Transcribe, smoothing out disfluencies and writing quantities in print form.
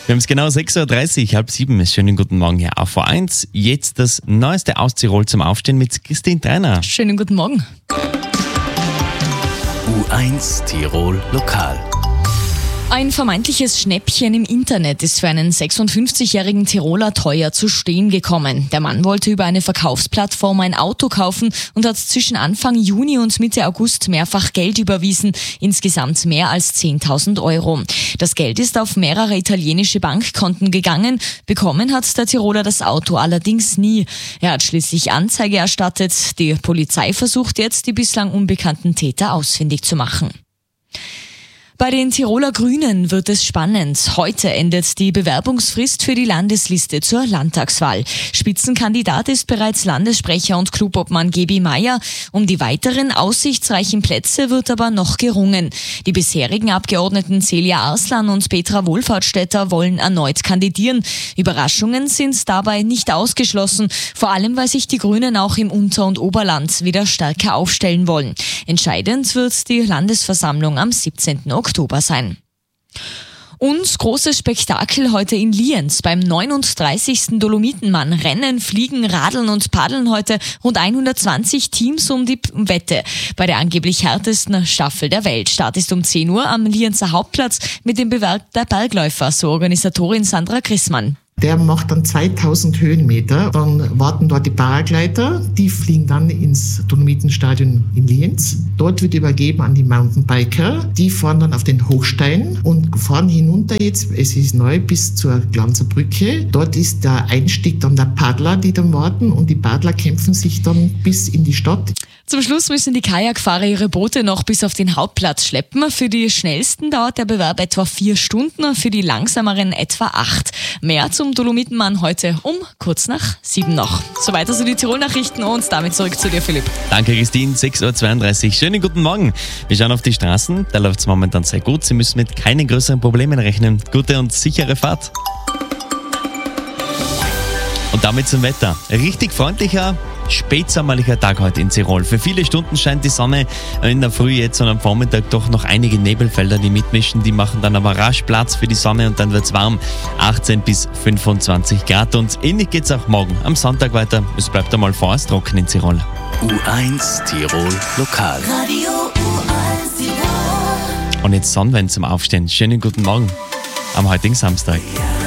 Wir haben es genau 6.30 Uhr, halb 7. Schönen guten Morgen hier auf V1. Jetzt das Neueste aus Tirol zum Aufstehen mit Christine Treiner. Schönen guten Morgen. U1 Tirol Lokal. Ein vermeintliches Schnäppchen im Internet ist für einen 56-jährigen Tiroler teuer zu stehen gekommen. Der Mann wollte über eine Verkaufsplattform ein Auto kaufen und hat zwischen Anfang Juni und Mitte August mehrfach Geld überwiesen, insgesamt mehr als 10.000 Euro. Das Geld ist auf mehrere italienische Bankkonten gegangen. Bekommen hat der Tiroler das Auto allerdings nie. Er hat schließlich Anzeige erstattet. Die Polizei versucht jetzt, die bislang unbekannten Täter ausfindig zu machen. Bei den Tiroler Grünen wird es spannend. Heute endet die Bewerbungsfrist für die Landesliste zur Landtagswahl. Spitzenkandidat ist bereits Landessprecher und Clubobmann Gebi Meier. Um die weiteren aussichtsreichen Plätze wird aber noch gerungen. Die bisherigen Abgeordneten Celia Arslan und Petra Wohlfahrtsstädter wollen erneut kandidieren. Überraschungen sind dabei nicht ausgeschlossen, vor allem weil sich die Grünen auch im Unter- und Oberland wieder stärker aufstellen wollen. Entscheidend wird die Landesversammlung am 17. Oktober sein. Und großes Spektakel heute in Lienz. Beim 39. Dolomitenmann rennen, fliegen, radeln und paddeln heute rund 120 Teams um die Wette. Bei der angeblich härtesten Staffel der Welt. Start ist um 10 Uhr am Lienzer Hauptplatz mit dem Bewerb der Bergläufer, so Organisatorin Sandra Grissmann. Der macht dann 2000 Höhenmeter. Dann warten dort die Paragleiter. Die fliegen dann ins Dolomitenstadion in Lienz. Dort wird übergeben an die Mountainbiker. Die fahren dann auf den Hochstein und fahren hinunter jetzt, es ist neu, bis zur Glanzer Brücke. Dort ist der Einstieg dann der Paddler, die dann warten. Und die Paddler kämpfen sich dann bis in die Stadt. Zum Schluss müssen die Kajakfahrer ihre Boote noch bis auf den Hauptplatz schleppen. Für die schnellsten dauert der Bewerb etwa 4 Stunden, für die langsameren etwa 8. Mehr zum Dolomitenmann heute um kurz nach 7 noch. Soweit also die Tirol-Nachrichten und damit zurück zu dir, Philipp. Danke, Christine. 6.32 Uhr. Schönen guten Morgen. Wir schauen auf die Straßen. Da läuft es momentan sehr gut. Sie müssen mit keinen größeren Problemen rechnen. Gute und sichere Fahrt. Und damit zum Wetter. Richtig freundlicher, spätsommerlicher Tag heute in Tirol. Für viele Stunden scheint die Sonne in der Früh jetzt und am Vormittag doch noch einige Nebelfelder, die mitmischen. Die machen dann aber rasch Platz für die Sonne und dann wird es warm. 18 bis 25 Grad und ähnlich geht es auch morgen am Sonntag weiter. Es bleibt einmal vorerst trocken in Tirol. U1 Tirol Lokal. Radio U1 Tirol. Und jetzt Sonnenwende zum Aufstehen. Schönen guten Morgen am heutigen Samstag.